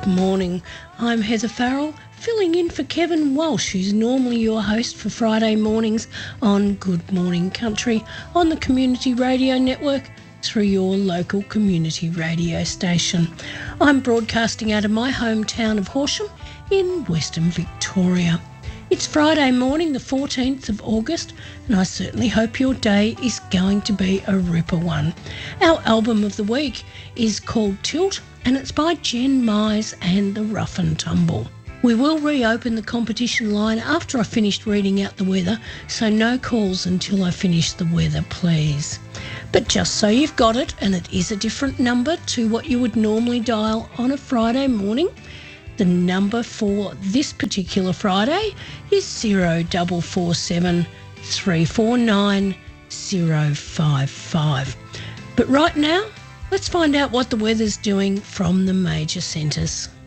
Good morning. I'm Heather Farrell, filling in for Kevin Walsh, who's normally your host for Friday mornings on Good Morning Country on the Community Radio Network through your local community radio station. I'm broadcasting out of my hometown of Horsham in Western Victoria. It's Friday morning, the 14th of August, and I certainly hope your day is going to be a ripper one. Our album of the week is called Tilt, and it's by Jen Mize and the Rough and Tumble. We will reopen the competition line after I finished reading out the weather, so no calls until I finish the weather, please. But just so you've got it, and it is a different number to what you would normally dial on a Friday morning, the number for this particular Friday is 0447 349 055. But right now, let's find out what the weather's doing from the major centres.